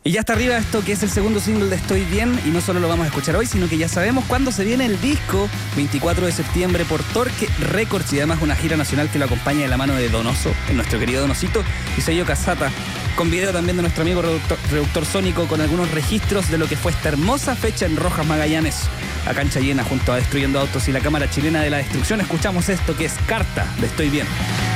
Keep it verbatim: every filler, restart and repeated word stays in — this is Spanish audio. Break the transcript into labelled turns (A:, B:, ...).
A: Y ya está arriba esto que es el segundo single de Estoy Bien, y no solo lo vamos a escuchar hoy, sino que ya sabemos cuándo se viene el disco, veinticuatro de septiembre por Torque Records, y además una gira nacional que lo acompaña de la mano de Donoso, nuestro querido Donosito, y sello Casata, con video también de nuestro amigo reductor, reductor sónico, con algunos registros de lo que fue esta hermosa fecha en Rojas Magallanes, a cancha llena junto a Destruyendo Autos y la Cámara Chilena de la Destrucción. Escuchamos esto que es Carta de Estoy Bien.